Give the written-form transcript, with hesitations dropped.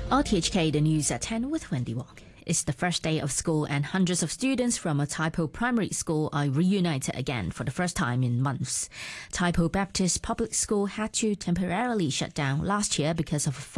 RTHK, the news at 10 with Wendy Wong. It's the first day of school and hundreds of students from a Tai Po primary school are reunited again for the first time in months. Tai Po Baptist Public School had to temporarily shut down last year because of a